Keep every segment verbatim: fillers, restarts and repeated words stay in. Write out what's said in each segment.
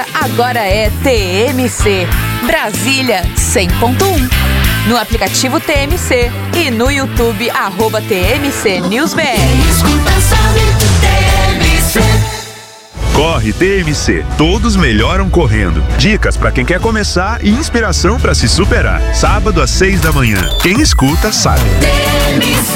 Agora é T M C, Brasília cem ponto um. No aplicativo T M C e no YouTube, arroba T M C News B R. Escuta, sabe, T M C. Corre T M C, todos melhoram correndo. Dicas para quem quer começar e inspiração para se superar. Sábado às seis da manhã. Quem escuta sabe. T M C.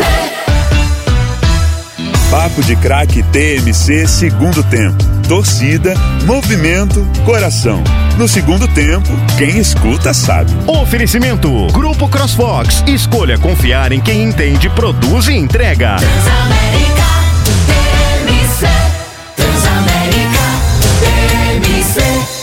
Papo de Craque T M C segundo tempo. Torcida, movimento, coração. No segundo tempo, quem escuta sabe. Oferecimento: Grupo CrossFox. Escolha confiar em quem entende, produz e entrega. Transamérica, T M C. Transamérica, T M C.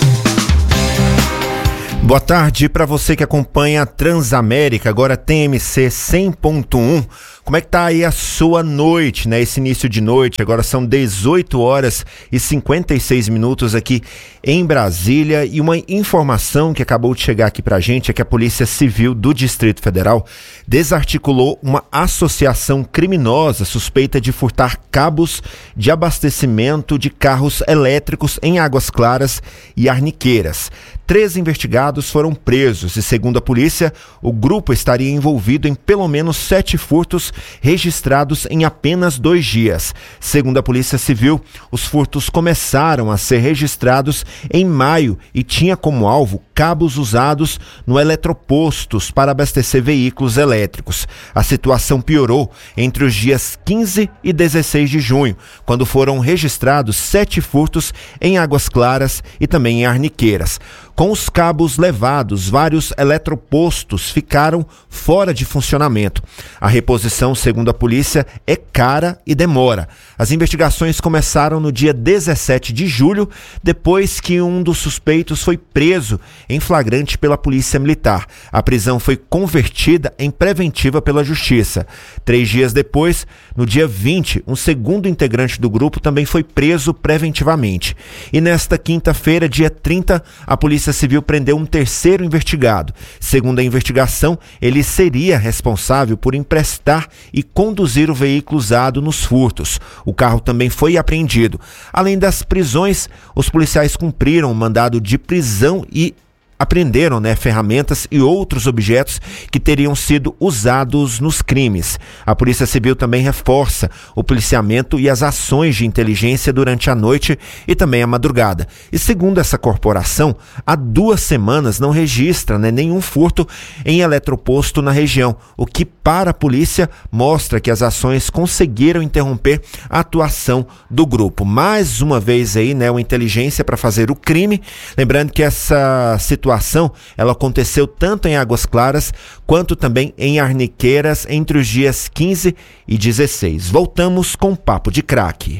Boa tarde para você que acompanha a Transamérica, agora T M C cem ponto um. Como é que tá aí a sua noite, né? Esse início de noite, agora são dezoito horas e cinquenta e seis minutos aqui em Brasília, e uma informação que acabou de chegar aqui pra gente é que a Polícia Civil do Distrito Federal desarticulou uma associação criminosa suspeita de furtar cabos de abastecimento de carros elétricos em Águas Claras e Arniqueiras. Três investigados foram presos e, segundo a polícia, o grupo estaria envolvido em pelo menos sete furtos registrados em apenas dois dias. Segundo a Polícia Civil, os furtos começaram a ser registrados em maio e tinha como alvo cabos usados no eletropostos para abastecer veículos elétricos. A situação piorou entre os dias quinze e dezesseis de junho, quando foram registrados sete furtos em Águas Claras e também em Arniqueiras. Com os cabos levados, vários eletropostos ficaram fora de funcionamento. A reposição, segundo a polícia, é cara e demora. As investigações começaram no dia dezessete de julho, depois que um dos suspeitos foi preso em flagrante pela Polícia Militar. A prisão foi convertida em preventiva pela Justiça. Três dias depois, no dia vinte, um segundo integrante do grupo também foi preso preventivamente. E nesta quinta-feira, dia trinta, a Polícia Civil prendeu um terceiro investigado. Segundo a investigação, ele seria responsável por emprestar e conduzir o veículo usado nos furtos. O carro também foi apreendido. Além das prisões, os policiais cumpriram um mandado de prisão e apreenderam, né, ferramentas e outros objetos que teriam sido usados nos crimes. A Polícia Civil também reforça o policiamento e as ações de inteligência durante a noite e também a madrugada. E segundo essa corporação, há duas semanas não registra, né, nenhum furto em eletroposto na região, o que para a polícia mostra que as ações conseguiram interromper a atuação do grupo. Mais uma vez aí, né, uma inteligência para fazer o crime. Lembrando que essa situação situação, ela aconteceu tanto em Águas Claras quanto também em Arniqueiras entre os dias quinze e dezesseis. Voltamos com Papo de Craque.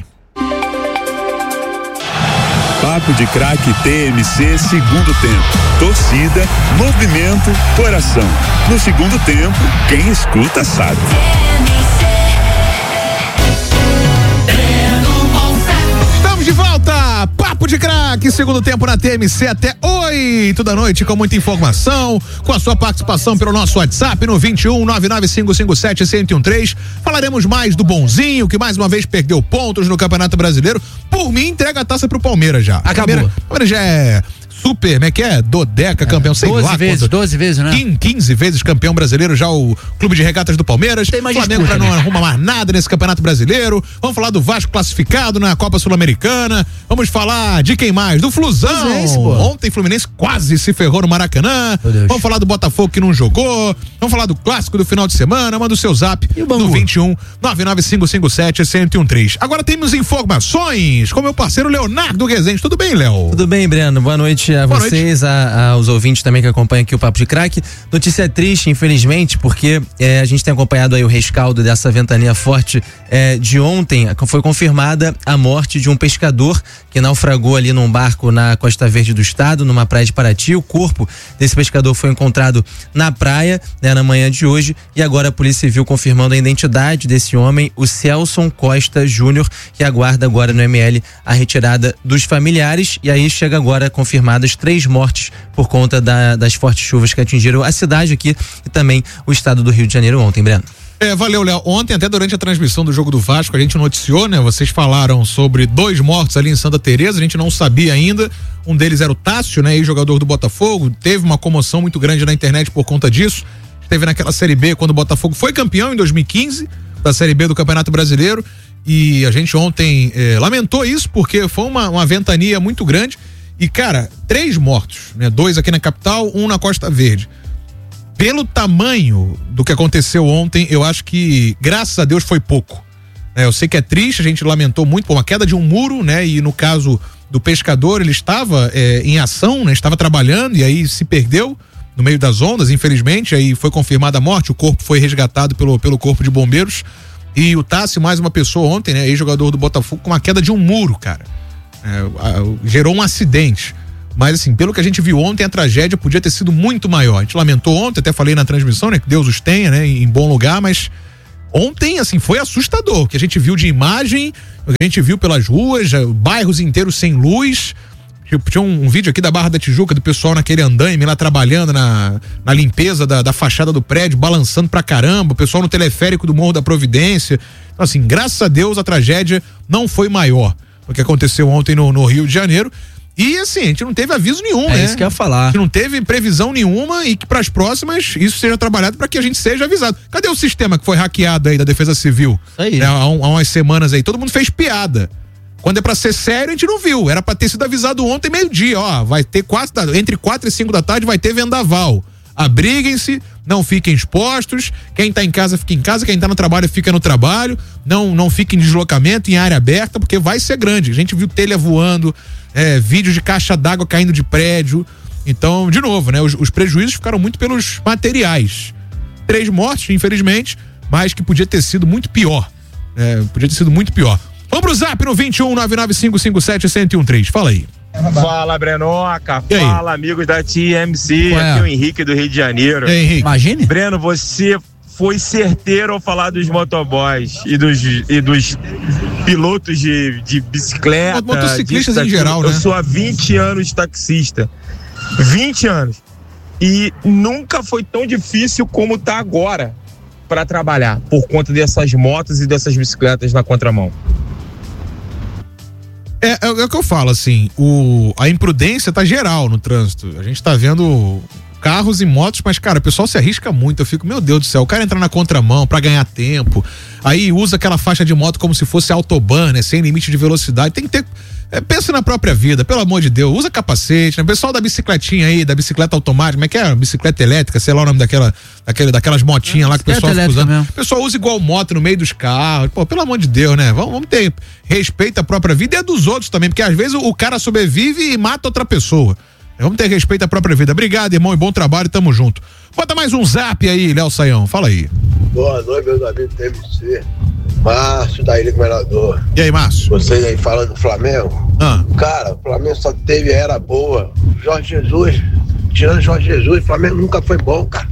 Papo de Craque T M C segundo tempo. Torcida, movimento, coração. No segundo tempo, quem escuta sabe. Estamos de volta! Papo de Craque, segundo tempo na T M C até oito da noite, com muita informação, com a sua participação pelo nosso WhatsApp no vinte e um, nove nove cinco cinco sete, um zero um três. Falaremos mais do Bonzinho, que mais uma vez perdeu pontos no Campeonato Brasileiro. Por mim, entrega a taça pro Palmeiras já. Acabou. O Palmeiras já é super, como é que é? Dodeca, campeão, sei doze lá. vezes, quanto, doze vezes, né? quinze vezes campeão brasileiro, já o Clube de Regatas do Palmeiras. Tem mais Flamengo disputa, pra não né? arrumar mais nada nesse Campeonato Brasileiro. Vamos falar do Vasco classificado na Copa Sul-Americana. Vamos falar de quem mais? Do Flusão. Fluminense, pô. Ontem Fluminense quase se ferrou no Maracanã. Vamos falar do Botafogo que não jogou. Vamos falar do clássico do final de semana. Manda o seu zap no vinte e um, nove nove cinco cinco sete, um zero um três. Agora temos informações com meu parceiro Leonardo Rezende. Tudo bem, Léo? Tudo bem, Breno? Boa noite a Boa vocês, noite. A, aos ouvintes também que acompanham aqui o Papo de Craque. Notícia triste, infelizmente, porque é, a gente tem acompanhado aí o rescaldo dessa ventania forte é, de ontem. Foi confirmada a morte de um pescador que naufragou ali num barco na Costa Verde do estado, numa praia de Paraty. O corpo desse pescador foi encontrado na praia, né, na manhã de hoje, e agora a Polícia Civil confirmando a identidade desse homem, o Celson Costa Júnior, que aguarda agora no M L a retirada dos familiares. E aí chega agora confirmadas três mortes por conta da, das fortes chuvas que atingiram a cidade aqui e também o estado do Rio de Janeiro ontem, Breno. É, valeu, Léo. Ontem, até durante a transmissão do jogo do Vasco, a gente noticiou, né? Vocês falaram sobre dois mortos ali em Santa Teresa, a gente não sabia ainda. Um deles era o Tássio, né? Ex-jogador do Botafogo. Teve uma comoção muito grande na internet por conta disso. Esteve naquela Série B quando o Botafogo foi campeão em dois mil e quinze, da Série B do Campeonato Brasileiro. E a gente ontem eh, lamentou isso porque foi uma, uma ventania muito grande. E, cara, três mortos, né? Dois aqui na capital, um na Costa Verde. Pelo tamanho do que aconteceu ontem, eu acho que, graças a Deus, foi pouco. É, eu sei que é triste, a gente lamentou muito por uma queda de um muro, né? E no caso do pescador, ele estava é, em ação, né? Estava trabalhando e aí se perdeu no meio das ondas, infelizmente. Aí foi confirmada a morte, o corpo foi resgatado pelo, pelo corpo de bombeiros. E o Tássio, mais uma pessoa ontem, né? Ex-jogador do Botafogo, com uma queda de um muro, cara. É, a, gerou um acidente. Mas assim, pelo que a gente viu ontem, a tragédia podia ter sido muito maior. A gente lamentou ontem, até falei na transmissão, né? Que Deus os tenha, né? Em bom lugar, mas ontem, assim, foi assustador. O que a gente viu de imagem, o que a gente viu pelas ruas, bairros inteiros sem luz. Tinha um, um vídeo aqui da Barra da Tijuca, do pessoal naquele andaime lá trabalhando na, na limpeza da, da fachada do prédio, balançando pra caramba. O pessoal no teleférico do Morro da Providência. Então, assim, graças a Deus a tragédia não foi maior do que aconteceu ontem no, no Rio de Janeiro. E assim, a gente não teve aviso nenhum, é né? É isso que eu ia falar. A gente não teve previsão nenhuma e que para as próximas isso seja trabalhado para que a gente seja avisado. Cadê o sistema que foi hackeado aí da Defesa Civil? Isso aí. Né, há, um, há umas semanas aí, todo mundo fez piada. Quando é pra ser sério, a gente não viu. Era pra ter sido avisado ontem, meio-dia, ó. Vai ter quatro, da, entre quatro e cinco da tarde vai ter vendaval. Abriguem-se, não fiquem expostos. Quem tá em casa, fica em casa. Quem tá no trabalho, fica no trabalho. Não, não fique em deslocamento, em área aberta, porque vai ser grande. A gente viu telha voando, é, vídeos de caixa d'água caindo de prédio. Então, de novo, né? Os, os prejuízos ficaram muito pelos materiais. Três mortes, infelizmente, mas que podia ter sido muito pior. É, podia ter sido muito pior. Vamos pro zap no vinte e um, nove nove cinco cinco sete, zero zero um três. Fala aí. Fala, Brenoca. Fala, amigos da T M C. Ué. Aqui é o Henrique do Rio de Janeiro. E aí, Henrique? Imagine. Breno, você foi certeiro ao falar dos motoboys e dos, e dos pilotos de, de bicicleta. Motociclistas disso, em geral, Eu né? sou há vinte anos taxista. vinte anos. E nunca foi tão difícil como tá agora para trabalhar, por conta dessas motos e dessas bicicletas na contramão. É, é, é o que eu falo, assim, o, a imprudência tá geral no trânsito. A gente tá vendo carros e motos, mas, cara, o pessoal se arrisca muito. Eu fico, meu Deus do céu, o cara entra na contramão pra ganhar tempo, aí usa aquela faixa de moto como se fosse autobahn, né? Sem limite de velocidade. Tem que ter. É, pensa na própria vida, pelo amor de Deus, usa capacete, né? O pessoal da bicicletinha aí, da bicicleta automática, como é que é? Bicicleta elétrica, sei lá o nome daquela, daquele, daquelas motinhas lá que o pessoal fica usando. mesmo. O pessoal usa igual moto no meio dos carros. Pô, pelo amor de Deus, né? Vamos, vamos ter respeito à própria vida e a dos outros também, porque às vezes o, o cara sobrevive e mata outra pessoa. Vamos ter respeito à própria vida. Obrigado, irmão, e bom trabalho, tamo junto. Bota mais um zap aí, Léo Saião, fala aí. Boa noite, meus amigos do T M C. Márcio, da Ilha do Governador. E aí, Márcio? Vocês aí falando do Flamengo? Ah. Cara, o Flamengo só teve era boa. Jorge Jesus, tirando Jorge Jesus, o Flamengo nunca foi bom, cara.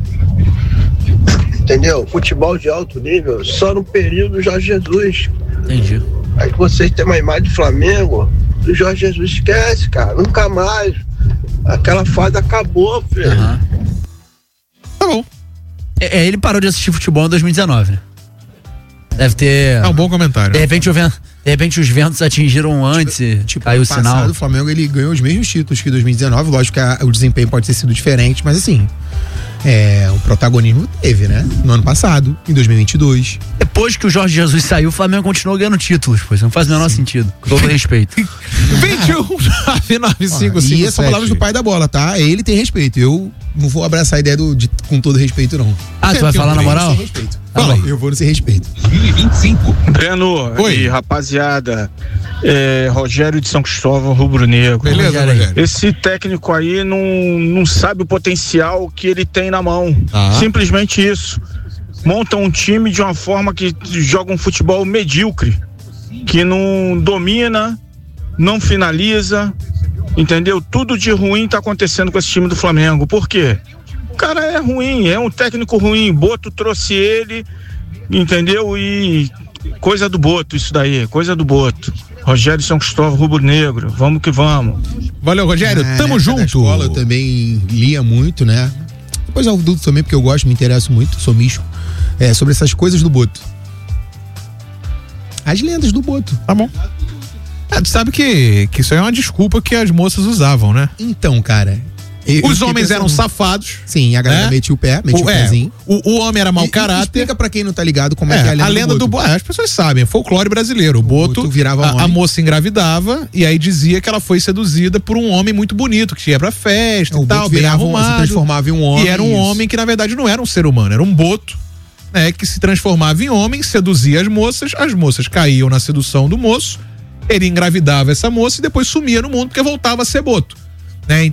Entendeu? Futebol de alto nível, só no período do Jorge Jesus. Entendi. Aí vocês têm uma imagem do Flamengo, do Jorge Jesus, esquece, cara, nunca mais. Aquela fase acabou, filho. Uhum. Tá bom. É, ele parou de assistir futebol em dois mil e dezenove, né? Deve ter. É um bom comentário. De repente, o vento, de repente os ventos atingiram antes e Tipo, caiu o ano passado, sinal. o Flamengo ele ganhou os mesmos títulos que em dois mil e dezenove. Lógico que a, o desempenho pode ter sido diferente, mas assim, é, o protagonismo teve, né? No ano passado, em dois mil e vinte e dois. Depois que o Jorge Jesus saiu, o Flamengo continuou ganhando títulos, pois não faz o menor sentido. Com todo respeito. vinte e um, nove nove cinco cinco sete. E essas são palavras do pai da bola, tá? Ele tem respeito. Eu não vou abraçar a ideia do, de, com todo respeito, não. Ah, tu vai falar na moral? Sem respeito. Fala aí. Eu vou no sem respeito. Breno Oi. e rapaziada, é, Rogério de São Cristóvão, Rubro Negro. Beleza, Rogério aí. Rogério? Esse técnico aí não, não sabe o potencial que ele tem na mão. Ah. Simplesmente isso. Monta um time de uma forma que joga um futebol medíocre, que não domina, não finaliza, entendeu? Tudo de ruim tá acontecendo com esse time do Flamengo. Por quê? O cara é ruim, é um técnico ruim. Boto trouxe ele, entendeu? E coisa do Boto isso daí, coisa do Boto. Rogério de São Cristóvão, Rubro Negro, vamos que vamos. Valeu, Rogério, É, tamo na época junto. da escola eu também lia muito, né? Depois eu adulto também, porque eu gosto, me interesso muito, sou místico. É, sobre essas coisas do Boto. As lendas do Boto. Tá bom. É, tu sabe que, que isso aí é uma desculpa que as moças usavam, né? Então, cara. Eu, Os eu homens eram pensando... safados. Sim, a galera né? metia o pé, metia o, o, o é, pezinho. O, o homem era mau E- e caráter. Explica pra quem não tá ligado como é, É, que é a lenda, a lenda do, do Boto. Boto. As pessoas sabem, é folclore brasileiro. O Boto, Boto virava a, homem. a moça engravidava e aí dizia que ela foi seduzida por um homem muito bonito, que ia pra festa O e tal, Boto bem virava um- se arrumado. transformava em um homem, E era um isso. homem que na verdade não era um ser humano, era um boto, né, que se transformava em homem, seduzia as moças, as moças caíam na sedução do moço, ele engravidava essa moça e depois sumia no mundo porque voltava a ser boto, né?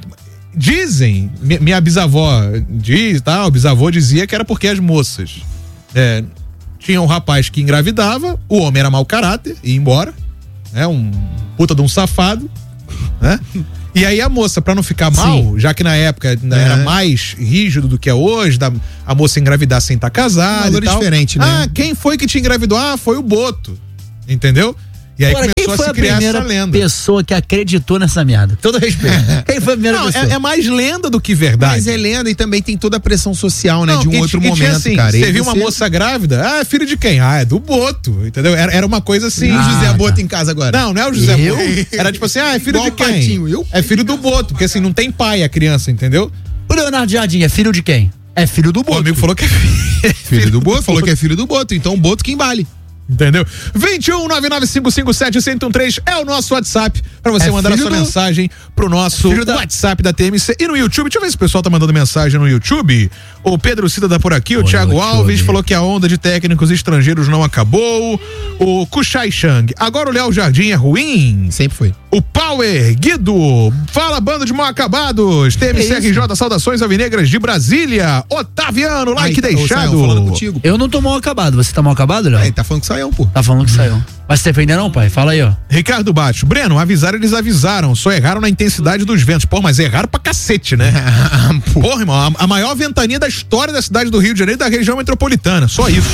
Dizem, mi- minha bisavó diz, tal, o bisavô dizia que era porque as moças é, tinham um rapaz que engravidava, o homem era mau caráter, ia embora, né? Um puta de um safado, né? E aí a moça, pra não ficar mal, Sim. já que na época ainda É. era mais rígido do que é hoje, da, a moça engravidar sem estar casada Valor e tal. diferente, né? Ah, quem foi que te engravidou? Ah, foi o Boto. Entendeu? E aí Agora, quem começou foi a a se criar primeira essa lenda. pessoa que acreditou nessa merda? Todo respeito. Quem foi a primeira Não, pessoa? é, é mais lenda do que verdade. Mas é lenda e também tem toda a pressão social, né? Não, de um e- outro e tinha momento, assim, cara. Você E viu uma moça grávida? Ah, é filho de quem? Ah, é do Boto, entendeu? Era, era uma coisa assim. E o José Ah, Boto tá. em casa agora. Não, não é o José Eu? Boto. Era tipo assim, ah, é filho Igual de o quem? Patinho, eu? É filho do Boto, porque assim, não tem pai a criança, entendeu? O Leonardo Jardim é filho de quem? É filho do O Boto. amigo falou que é filho. Filho do Boto, falou que é filho do Boto, então o Boto que embale. Entendeu? vinte e um, nove nove cinco cinco sete, zero zero um três é o nosso WhatsApp pra você É mandar a filho sua do- mensagem pro nosso filho da- WhatsApp da T M C e no YouTube. Deixa eu ver se o pessoal tá mandando mensagem no YouTube. O Pedro Cida tá por aqui, o Oi, Thiago YouTube. Alves falou que a onda de técnicos estrangeiros não acabou. O Kushai Chang, agora o Léo Jardim é ruim. Sempre foi. O Power, Guido, fala bando de mal acabados. T M C R J, saudações alvinegras de Brasília. Otaviano, like Aí, tá, ô, deixado. Sayão, falando contigo. Eu não tô mal acabado. Você tá mal acabado, Léo? Aí, tá falando que saiu, pô. Tá falando que saiu. Vai se defender não, pai? Fala aí, ó. Ricardo Baixo, Breno, avisaram, eles avisaram, só erraram na intensidade dos ventos. Pô, mas erraram pra cacete, né? Porra, irmão, a, a maior ventania da história da cidade do Rio de Janeiro e da região metropolitana, só isso.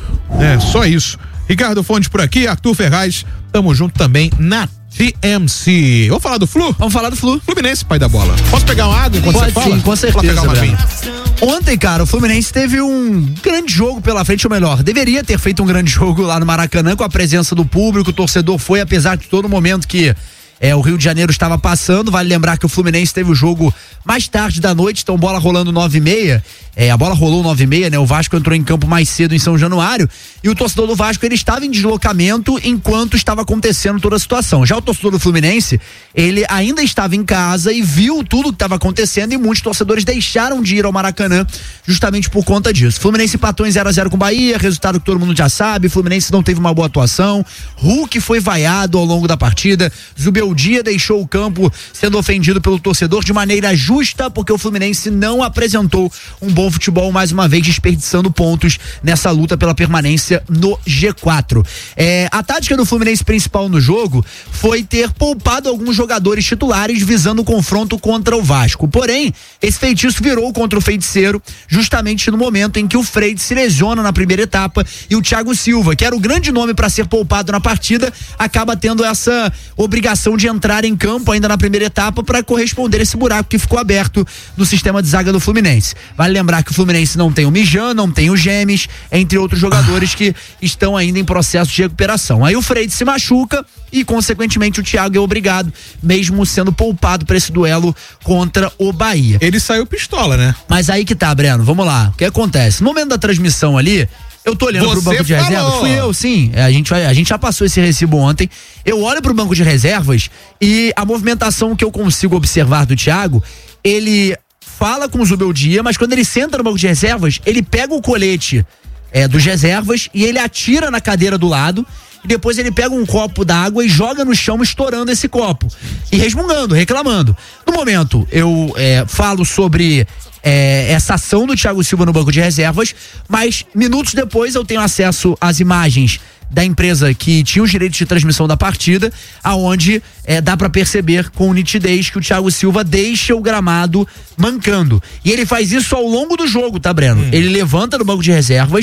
É, só isso. Ricardo Fontes por aqui, Arthur Ferraz, tamo junto também na T M C. Vamos falar do Flu? Vamos falar do Flu. Fluminense, pai da bola. Posso pegar uma água enquanto Pode você fala? sim, com Vou lá certeza, pegar uma Breno. aguinha. Ontem, cara, o Fluminense teve um grande jogo pela frente, ou melhor, deveria ter feito um grande jogo lá no Maracanã com a presença do público, o torcedor foi, apesar de todo momento que é, o Rio de Janeiro estava passando. Vale lembrar que o Fluminense teve o jogo mais tarde da noite, então bola rolando nove e meia, é, a bola rolou nove e meia, né? O Vasco entrou em campo mais cedo em São Januário e o torcedor do Vasco, ele estava em deslocamento enquanto estava acontecendo toda a situação. Já o torcedor do Fluminense, ele ainda estava em casa e viu tudo que estava acontecendo e muitos torcedores deixaram de ir ao Maracanã justamente por conta disso. Fluminense empatou em zero a zero com o Bahia, resultado que todo mundo já sabe. Fluminense não teve uma boa atuação, Hulk foi vaiado ao longo da partida, Zubeldia deixou o campo sendo ofendido pelo torcedor de maneira justa, porque o Fluminense não apresentou um bom futebol, mais uma vez desperdiçando pontos nessa luta pela permanência no G quatro. É, a tática do Fluminense principal no jogo foi ter poupado alguns jogadores titulares visando o confronto contra o Vasco. Porém, esse feitiço virou contra o feiticeiro justamente no momento em que o Freire se lesiona na primeira etapa e o Thiago Silva, que era o grande nome para ser poupado na partida, acaba tendo essa obrigação de entrar em campo ainda na primeira etapa para corresponder a esse buraco que ficou aberto no sistema de zaga do Fluminense. Vale lembrar que o Fluminense não tem o Mijan, não tem o Gemes, entre outros jogadores que estão ainda em processo de recuperação. Aí o Freire se machuca e, consequentemente, o Thiago é obrigado, mesmo sendo poupado para esse duelo contra o Bahia. Ele saiu pistola, né? Mas aí que tá, Breno, vamos lá. O que acontece? No momento da transmissão ali, eu tô olhando Você pro banco de falou. reservas. Fui eu, sim. É, a, gente vai, a gente já passou esse recibo ontem. Eu olho pro banco de reservas e a movimentação que eu consigo observar do Thiago, ele fala com o Zubeldia, mas quando ele senta no banco de reservas, ele pega o colete é, dos reservas e ele atira na cadeira do lado. E depois ele pega um copo d'água e joga no chão, estourando esse copo. E resmungando, reclamando. No momento, eu é, falo sobre é, essa ação do Thiago Silva no banco de reservas, mas minutos depois eu tenho acesso às imagens da empresa que tinha os direitos de transmissão da partida, aonde é, dá pra perceber com nitidez que o Thiago Silva deixa o gramado mancando. E ele faz isso ao longo do jogo, tá, Breno? Hum. Ele levanta no banco de reservas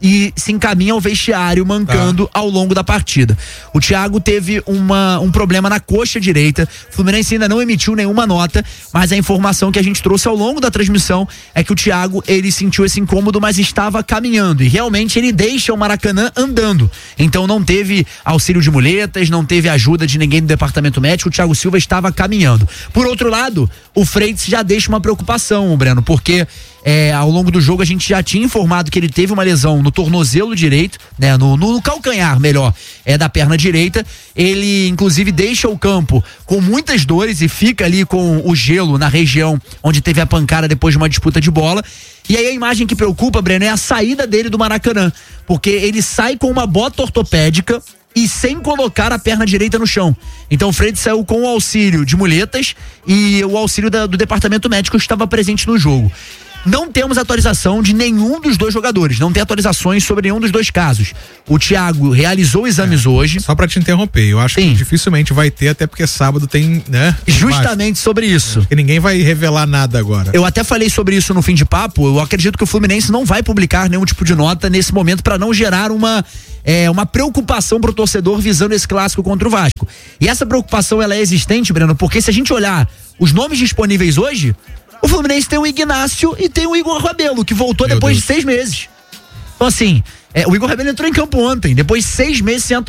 e se encaminha ao vestiário mancando Ah. ao longo da partida. O Thiago teve uma, um problema na coxa direita. O Fluminense ainda não emitiu nenhuma nota, mas a informação que a gente trouxe ao longo da transmissão é que o Thiago, ele sentiu esse incômodo, mas estava caminhando, e realmente ele deixa o Maracanã andando. Então não teve auxílio de muletas, não teve ajuda de ninguém do departamento médico. O Thiago Silva estava caminhando. Por outro lado, o Freitas já deixa uma preocupação, Breno, porque é, ao longo do jogo a gente já tinha informado que ele teve uma lesão no tornozelo direito, né, no, no calcanhar, melhor, é da perna direita. Ele inclusive deixa o campo com muitas dores e fica ali com o gelo na região onde teve a pancada depois de uma disputa de bola. E aí a imagem que preocupa, Breno, é a saída dele do Maracanã, porque ele sai com uma bota ortopédica e sem colocar a perna direita no chão. Então o Freitas saiu com o auxílio de muletas e o auxílio da, do departamento médico que estava presente no jogo. Não temos atualização de nenhum dos dois jogadores, não tem atualizações sobre nenhum dos dois casos. O Thiago realizou exames É, hoje. Só pra te interromper, eu acho Sim. que dificilmente vai ter, até porque sábado tem, né? tem Justamente sobre isso. Porque ninguém vai revelar nada agora. Eu até falei sobre isso no fim de papo. Eu acredito que o Fluminense não vai publicar nenhum tipo de nota nesse momento para não gerar uma, é, uma preocupação pro torcedor visando esse clássico contra o Vasco. E essa preocupação ela é existente, Breno, porque se a gente olhar os nomes disponíveis hoje, o Fluminense tem o Ignácio e tem o Igor Rabelo, que voltou Meu depois Deus. de seis meses. Então assim, é, o Igor Rabelo entrou em campo ontem, depois de seis meses sem,